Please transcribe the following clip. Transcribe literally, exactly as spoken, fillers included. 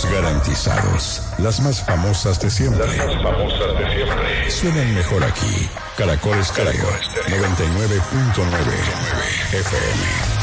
garantizados. Las más famosas de siempre. Las más famosas de siempre. Suenan mejor aquí. Caracol Estéreo noventa y nueve punto nueve F M.